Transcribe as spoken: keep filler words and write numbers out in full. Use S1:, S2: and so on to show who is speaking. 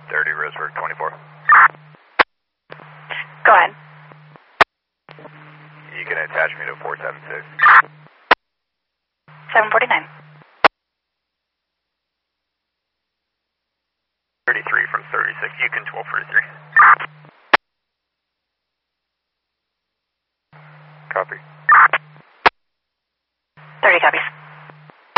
S1: thirty, Roseburg twenty-four.
S2: Go ahead.
S1: You can attach me to four seven six.
S2: seven forty-nine.
S1: thirty-three from thirty-six, you can twelve forty-three. Copy.
S2: thirty copies.